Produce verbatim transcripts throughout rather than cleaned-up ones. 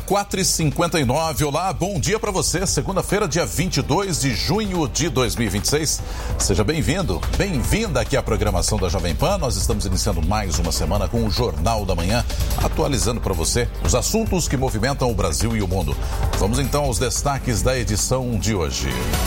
quatro e cinquenta e nove. Olá, bom dia para você. Segunda-feira, dia vinte e dois de junho de dois mil e vinte e seis. Seja bem-vindo, bem-vinda aqui à programação da Jovem Pan. Nós estamos iniciando mais uma semana com o Jornal da Manhã, atualizando para você os assuntos que movimentam o Brasil e o mundo. Vamos então aos destaques da edição de hoje.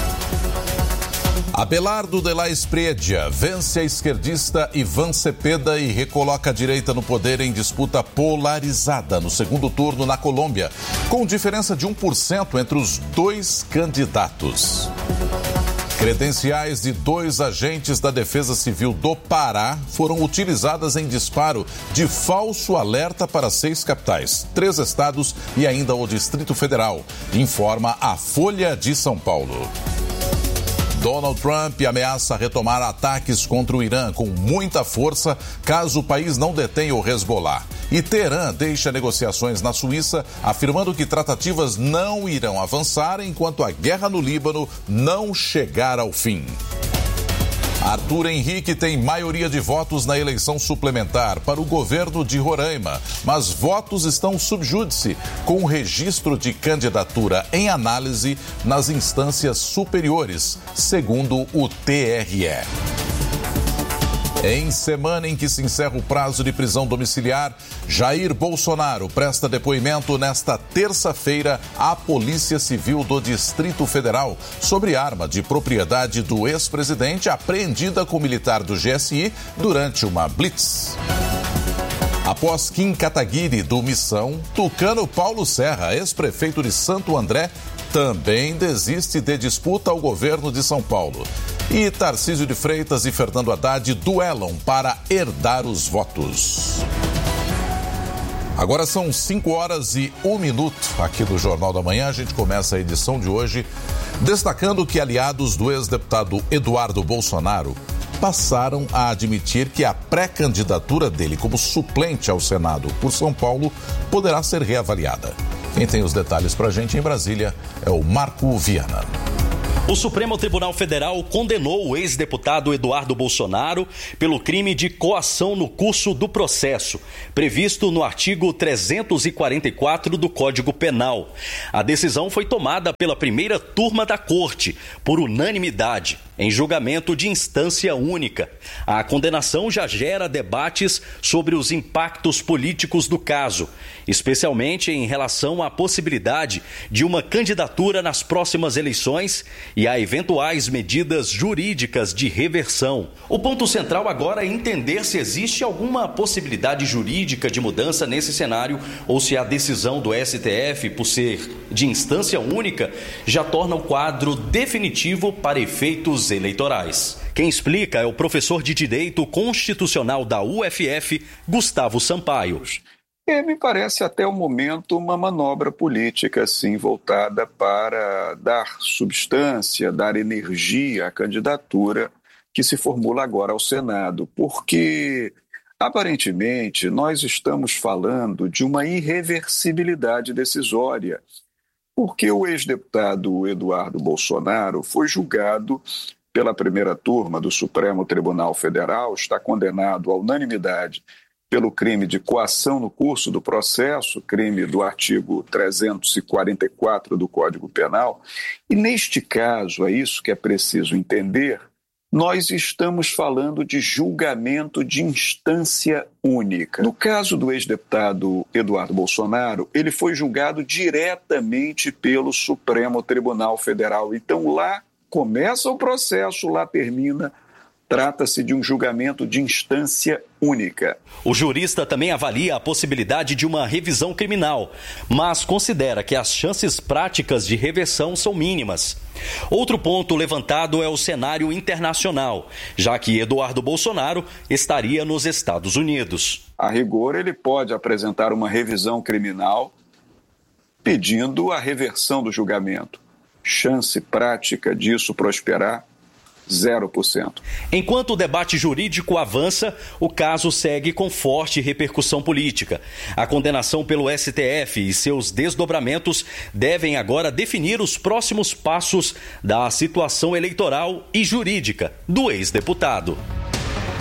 Abelardo de la Espriella vence a esquerdista Ivan Cepeda e recoloca a direita no poder em disputa polarizada no segundo turno na Colômbia, com diferença de um por cento entre os dois candidatos. Credenciais de dois agentes da Defesa Civil do Pará foram utilizadas em disparo de falso alerta para seis capitais, três estados e ainda o Distrito Federal, informa a Folha de São Paulo. Donald Trump ameaça retomar ataques contra o Irã com muita força caso o país não detenha o Hezbollah. E Teherã deixa negociações na Suíça, afirmando que tratativas não irão avançar enquanto a guerra no Líbano não chegar ao fim. Arthur Henrique tem maioria de votos na eleição suplementar para o governo de Roraima, mas votos estão sub júdice, com o registro de candidatura em análise nas instâncias superiores, segundo o T R E. Em semana em que se encerra o prazo de prisão domiciliar, Jair Bolsonaro presta depoimento nesta terça-feira à Polícia Civil do Distrito Federal sobre arma de propriedade do ex-presidente apreendida com militar do G S I durante uma blitz. Após Kim Kataguiri do Missão, tucano Paulo Serra, ex-prefeito de Santo André, também desiste de disputa ao governo de São Paulo. E Tarcísio de Freitas e Fernando Haddad duelam para herdar os votos. Agora são cinco horas e um minuto aqui do Jornal da Manhã. A gente começa a edição de hoje destacando que aliados do ex-deputado Eduardo Bolsonaro passaram a admitir que a pré-candidatura dele como suplente ao Senado por São Paulo poderá ser reavaliada. Quem tem os detalhes para a gente em Brasília é o Marco Viana. O Supremo Tribunal Federal condenou o ex-deputado Eduardo Bolsonaro pelo crime de coação no curso do processo, previsto no artigo trezentos e quarenta e quatro do Código Penal. A decisão foi tomada pela primeira turma da Corte, por unanimidade, em julgamento de instância única. A condenação já gera debates sobre os impactos políticos do caso, especialmente em relação à possibilidade de uma candidatura nas próximas eleições e a eventuais medidas jurídicas de reversão. O ponto central agora é entender se existe alguma possibilidade jurídica de mudança nesse cenário ou se a decisão do S T F, por ser de instância única, já torna o quadro definitivo para efeitos eleitorais. Quem explica é o professor de Direito Constitucional da U F F, Gustavo Sampaio. É, me parece até o momento uma manobra política, assim, voltada para dar substância, dar energia à candidatura que se formula agora ao Senado, porque, aparentemente, nós estamos falando de uma irreversibilidade decisória, porque o ex-deputado Eduardo Bolsonaro foi julgado pela primeira turma do Supremo Tribunal Federal, está condenado à unanimidade pelo crime de coação no curso do processo, crime do artigo trezentos e quarenta e quatro do Código Penal. E neste caso, é isso que é preciso entender, nós estamos falando de julgamento de instância única. No caso do ex-deputado Eduardo Bolsonaro, ele foi julgado diretamente pelo Supremo Tribunal Federal. Então lá começa o processo, lá termina. Trata-se de um julgamento de instância única. O jurista também avalia a possibilidade de uma revisão criminal, mas considera que as chances práticas de reversão são mínimas. Outro ponto levantado é o cenário internacional, já que Eduardo Bolsonaro estaria nos Estados Unidos. A rigor, ele pode apresentar uma revisão criminal pedindo a reversão do julgamento. Chance prática disso prosperar? zero por cento. Enquanto o debate jurídico avança, o caso segue com forte repercussão política. A condenação pelo S T F e seus desdobramentos devem agora definir os próximos passos da situação eleitoral e jurídica do ex-deputado.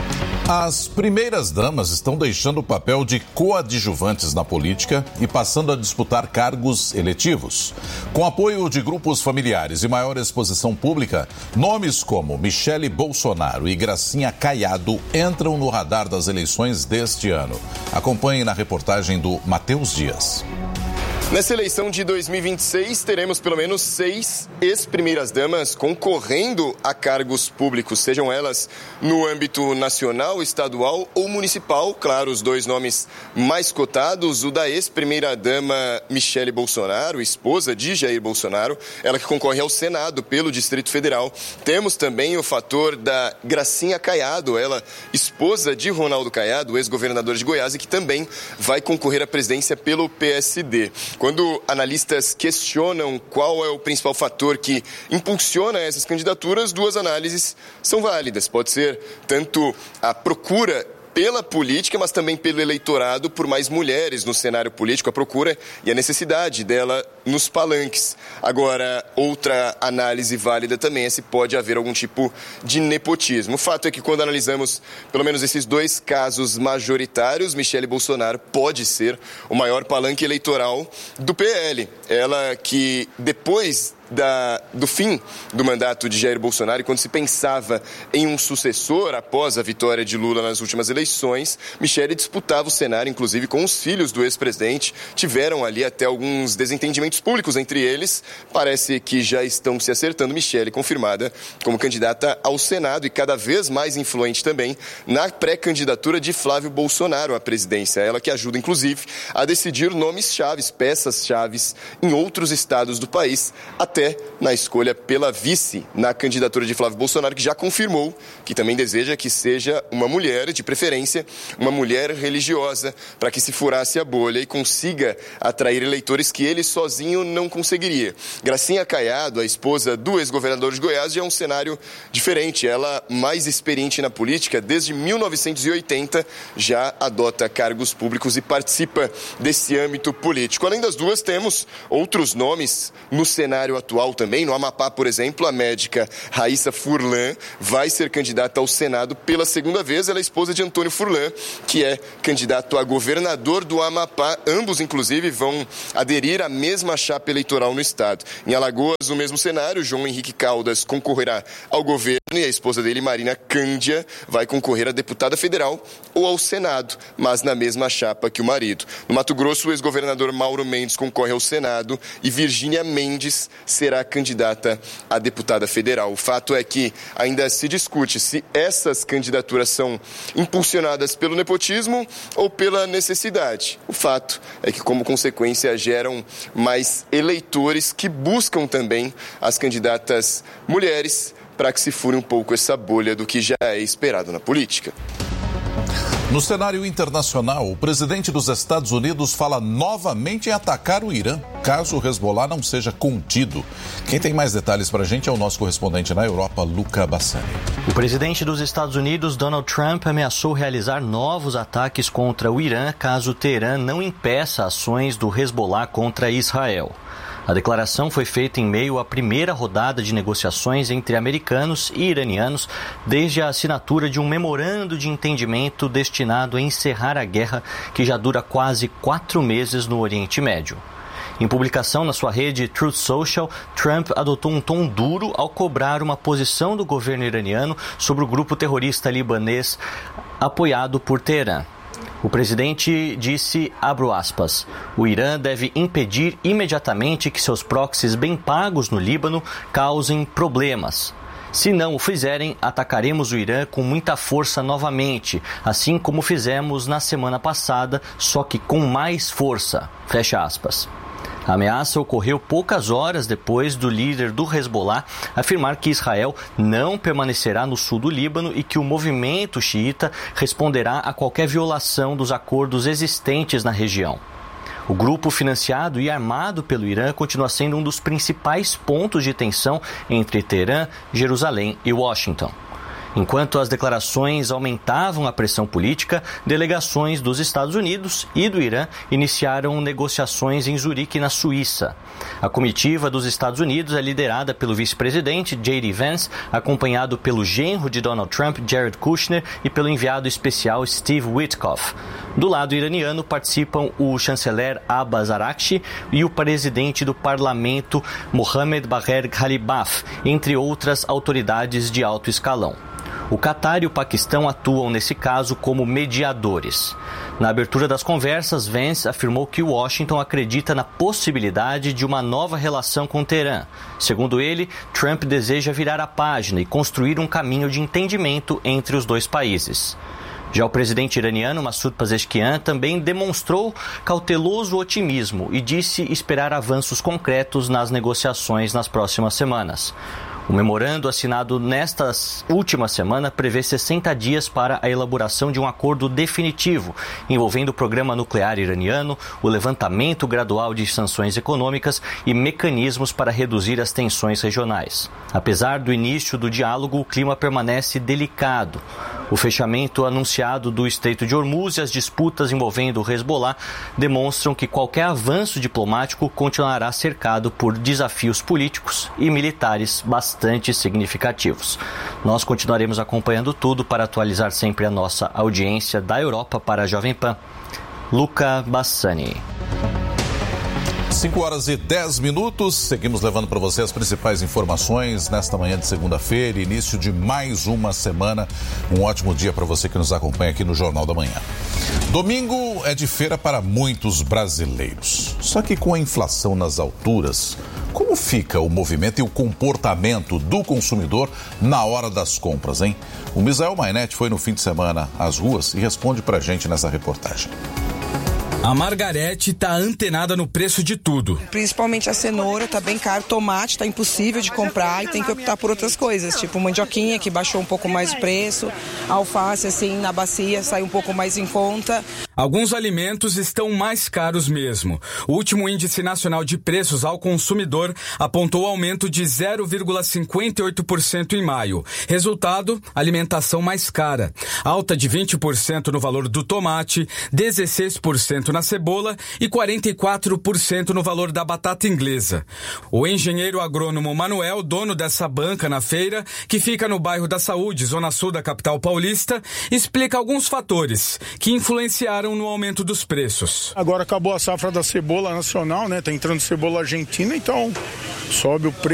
As primeiras damas estão deixando o papel de coadjuvantes na política e passando a disputar cargos eletivos. Com apoio de grupos familiares e maior exposição pública, nomes como Michele Bolsonaro e Gracinha Caiado entram no radar das eleições deste ano. Acompanhe na reportagem do Matheus Dias. Nessa eleição de dois mil e vinte e seis, teremos pelo menos seis ex-primeiras-damas concorrendo a cargos públicos, sejam elas no âmbito nacional, estadual ou municipal. Claro, os dois nomes mais cotados, o da ex-primeira-dama Michele Bolsonaro, esposa de Jair Bolsonaro, ela que concorre ao Senado pelo Distrito Federal. Temos também o fator da Gracinha Caiado, ela esposa de Ronaldo Caiado, ex-governador de Goiás, e que também vai concorrer à presidência pelo P S D. Quando analistas questionam qual é o principal fator que impulsiona essas candidaturas, duas análises são válidas. Pode ser tanto a procura pela política, mas também pelo eleitorado por mais mulheres no cenário político, a procura e a necessidade dela nos palanques. Agora, outra análise válida também é se pode haver algum tipo de nepotismo. O fato é que quando analisamos pelo menos esses dois casos majoritários, Michele Bolsonaro pode ser o maior palanque eleitoral do P L. Ela que depois Da, do fim do mandato de Jair Bolsonaro, e quando se pensava em um sucessor após a vitória de Lula nas últimas eleições, Michele disputava o cenário, inclusive com os filhos do ex-presidente. Tiveram ali até alguns desentendimentos públicos entre eles. Parece que já estão se acertando. Michele confirmada como candidata ao Senado e cada vez mais influente também na pré-candidatura de Flávio Bolsonaro à presidência. Ela que ajuda, inclusive, a decidir nomes chaves, peças chaves em outros estados do país, até na escolha pela vice na candidatura de Flávio Bolsonaro, que já confirmou que também deseja que seja uma mulher, de preferência, uma mulher religiosa, para que se furasse a bolha e consiga atrair eleitores que ele sozinho não conseguiria. Gracinha Caiado, a esposa do ex-governador de Goiás, já é um cenário diferente. Ela, mais experiente na política, desde mil novecentos e oitenta, já adota cargos públicos e participa desse âmbito político. Além das duas, temos outros nomes no cenário atual também. No Amapá, por exemplo, a médica Raíssa Furlan vai ser candidata ao Senado pela segunda vez. Ela é esposa de Antônio Furlan, que é candidato a governador do Amapá. Ambos, inclusive, vão aderir à mesma chapa eleitoral no estado. Em Alagoas, o mesmo cenário, João Henrique Caldas concorrerá ao governo e a esposa dele, Marina Cândia, vai concorrer a deputada federal ou ao Senado, mas na mesma chapa que o marido. No Mato Grosso, o ex-governador Mauro Mendes concorre ao Senado e Virgínia Mendes será candidata a deputada federal. O fato é que ainda se discute se essas candidaturas são impulsionadas pelo nepotismo ou pela necessidade. O fato é que, como consequência, geram mais eleitores que buscam também as candidatas mulheres para que se fure um pouco essa bolha do que já é esperado na política. No cenário internacional, o presidente dos Estados Unidos fala novamente em atacar o Irã, caso o Hezbollah não seja contido. Quem tem mais detalhes para a gente é o nosso correspondente na Europa, Luca Bassani. O presidente dos Estados Unidos, Donald Trump, ameaçou realizar novos ataques contra o Irã caso Teherã não impeça ações do Hezbollah contra Israel. A declaração foi feita em meio à primeira rodada de negociações entre americanos e iranianos desde a assinatura de um memorando de entendimento destinado a encerrar a guerra que já dura quase quatro meses no Oriente Médio. Em publicação na sua rede Truth Social, Trump adotou um tom duro ao cobrar uma posição do governo iraniano sobre o grupo terrorista libanês apoiado por Teherã. O presidente disse, abro aspas, o Irã deve impedir imediatamente que seus proxies bem pagos no Líbano causem problemas. Se não o fizerem, atacaremos o Irã com muita força novamente, assim como fizemos na semana passada, só que com mais força. Fecha aspas. A ameaça ocorreu poucas horas depois do líder do Hezbollah afirmar que Israel não permanecerá no sul do Líbano e que o movimento xiita responderá a qualquer violação dos acordos existentes na região. O grupo financiado e armado pelo Irã continua sendo um dos principais pontos de tensão entre Teherã, Jerusalém e Washington. Enquanto as declarações aumentavam a pressão política, delegações dos Estados Unidos e do Irã iniciaram negociações em Zurique, na Suíça. A comitiva dos Estados Unidos é liderada pelo vice-presidente J D Vance, acompanhado pelo genro de Donald Trump, Jared Kushner, e pelo enviado especial Steve Witkoff. Do lado iraniano participam o chanceler Abbas Araghchi e o presidente do parlamento Mohammad Bagher Ghalibaf, entre outras autoridades de alto escalão. O Catar e o Paquistão atuam nesse caso como mediadores. Na abertura das conversas, Vance afirmou que Washington acredita na possibilidade de uma nova relação com Teherã. Segundo ele, Trump deseja virar a página e construir um caminho de entendimento entre os dois países. Já o presidente iraniano Masoud Pezeshkian também demonstrou cauteloso otimismo e disse esperar avanços concretos nas negociações nas próximas semanas. O memorando assinado nesta última semana prevê sessenta dias para a elaboração de um acordo definitivo envolvendo o programa nuclear iraniano, o levantamento gradual de sanções econômicas e mecanismos para reduzir as tensões regionais. Apesar do início do diálogo, o clima permanece delicado. O fechamento anunciado do Estreito de Hormuz e as disputas envolvendo o Hezbollah demonstram que qualquer avanço diplomático continuará cercado por desafios políticos e militares bastante significativos. Nós continuaremos acompanhando tudo para atualizar sempre a nossa audiência da Europa para a Jovem Pan. Luca Bassani. cinco horas e dez minutos, seguimos levando para você as principais informações nesta manhã de segunda-feira, início de mais uma semana. Um ótimo dia para você que nos acompanha aqui no Jornal da Manhã. Domingo é de feira para muitos brasileiros. Só que com a inflação nas alturas, como fica o movimento e o comportamento do consumidor na hora das compras, hein? O Misael Mainetti foi no fim de semana às ruas e responde para a gente nessa reportagem. A Margarete tá antenada no preço de tudo. Principalmente a cenoura, tá bem caro, tomate tá impossível de comprar e tem que optar por outras coisas, tipo mandioquinha, que baixou um pouco mais o preço, alface, assim, na bacia, sai um pouco mais em conta. Alguns alimentos estão mais caros mesmo. O último Índice Nacional de Preços ao Consumidor apontou aumento de zero vírgula cinquenta e oito por cento em maio. Resultado, alimentação mais cara. Alta de vinte por cento no valor do tomate, dezesseis por cento na cebola e quarenta e quatro por cento no valor da batata inglesa. O engenheiro agrônomo Manuel, dono dessa banca na feira, que fica no bairro da Saúde, zona sul da capital paulista, explica alguns fatores que influenciaram no aumento dos preços. Agora acabou a safra da cebola nacional, né? Tá entrando cebola argentina, então sobe o preço.